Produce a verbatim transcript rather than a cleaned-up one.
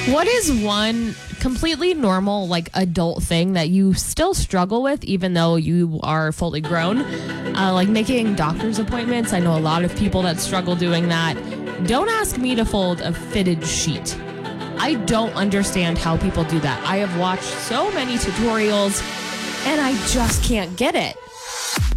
What is one completely normal, like, adult thing that you still struggle with, even though you are fully grown? Uh, like making doctor's appointments. I know a lot of people that struggle doing that. Don't ask me to fold a fitted sheet. I don't understand how people do that. I have watched so many tutorials and I just can't get it.